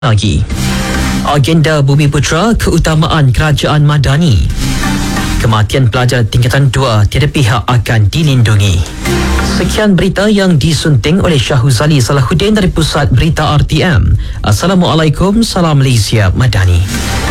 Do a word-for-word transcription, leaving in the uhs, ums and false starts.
lagi. Agenda Bumi Putra keutamaan kerajaan Madani. Kematian pelajar tingkatan dua tiada pihak akan dilindungi. Sekian berita yang disunting oleh Syahuzali Salahuddin dari Pusat Berita R T M. Assalamualaikum, salam Malaysia Madani.